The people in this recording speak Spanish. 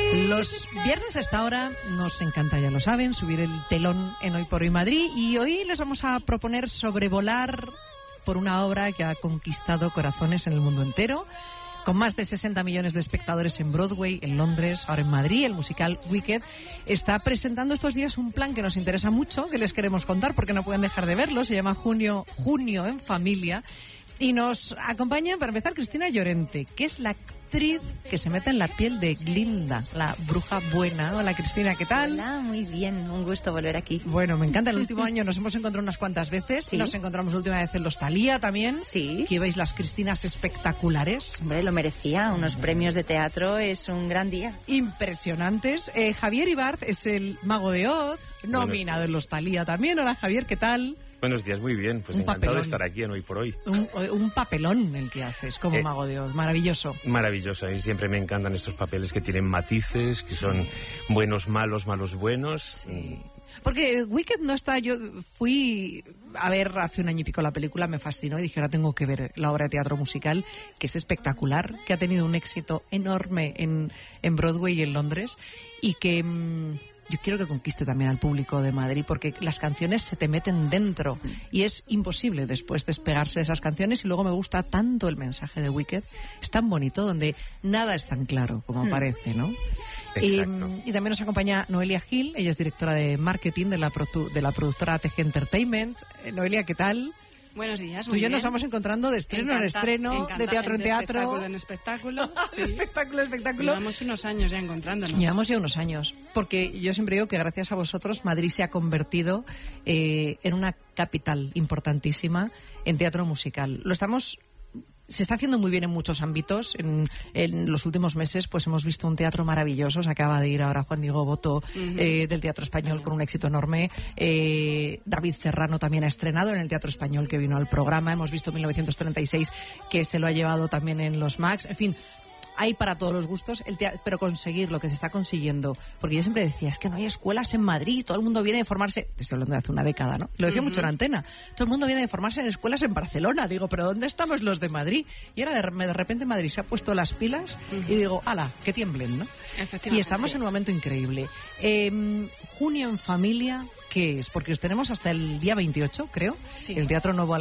Los viernes a esta hora nos encanta, ya lo saben, subir el telón en Hoy por Hoy Madrid, y hoy les vamos a proponer sobrevolar por una obra que ha conquistado corazones en el mundo entero, con más de 60 millones de espectadores en Broadway, en Londres, ahora en Madrid. El musical Wicked está presentando estos días un plan que nos interesa mucho, que les queremos contar porque no pueden dejar de verlo. Se llama Junio en Familia. Y nos acompaña, para empezar, Cristina Llorente, que es la actriz que se mete en la piel de Glinda, la bruja buena. Hola, Cristina, ¿qué tal? Hola, muy bien, un gusto volver aquí. Bueno, me encanta. El último año nos hemos encontrado unas cuantas veces. Sí. Nos encontramos la última vez en los Thalía también. Sí. Que veis las Cristinas espectaculares. Hombre, lo merecía. Unos premios de teatro es un gran día. Impresionantes. Javier Ibart es el Mago de Oz, nominado en los Thalía también. Hola, Javier, ¿qué tal? Buenos días, muy bien. Pues Un encantado papelón. de estar aquí en Hoy por Hoy. Un papelón el que haces como Mago de Oz. Maravilloso. Maravilloso. Y siempre me encantan estos papeles que tienen matices, que son buenos, malos, malos, buenos. Sí. Porque Wicked no está... Yo fui a ver hace un año y pico la película, me fascinó y dije, ahora tengo que ver la obra de teatro musical, que es espectacular, que ha tenido un éxito enorme en Broadway y en Londres, y que... yo quiero que conquiste también al público de Madrid, porque las canciones se te meten dentro y es imposible después despegarse de esas canciones. Y luego me gusta tanto el mensaje de Wicked, es tan bonito, donde nada es tan claro como parece, ¿no? Exacto. Y también nos acompaña Noelia Gil, ella es directora de marketing de la productora TG Entertainment. Noelia, ¿qué tal? Buenos días, Tú y yo nos vamos encontrando de estreno en estreno, de teatro en teatro. En espectáculo, sí. espectáculo. Llevamos unos años ya encontrándonos. Llevamos ya unos años, porque yo siempre digo que gracias a vosotros Madrid se ha convertido en una capital importantísima en teatro musical. Se está haciendo muy bien en muchos ámbitos. En los últimos meses pues hemos visto un teatro maravilloso. Se acaba de ir ahora Juan Diego Boto del Teatro Español con un éxito enorme. David Serrano también ha estrenado en el Teatro Español, que vino al programa. Hemos visto 1936, que se lo ha llevado también en los Max. En fin, hay para todos los gustos, pero conseguir lo que se está consiguiendo. Porque yo siempre decía, es que no hay escuelas en Madrid, todo el mundo viene a formarse. Te estoy hablando de hace una década, ¿no? Lo decía mucho en Antena. Todo el mundo viene a formarse en escuelas en Barcelona. Digo, ¿pero dónde estamos los de Madrid? Y ahora de repente Madrid se ha puesto las pilas y digo, ¡hala! Que tiemblen, ¿no? Efectivamente. Y estamos en un momento increíble. Junio en Familia, ¿qué es? Porque os tenemos hasta el día 28, creo. Sí. El Teatro Nuevo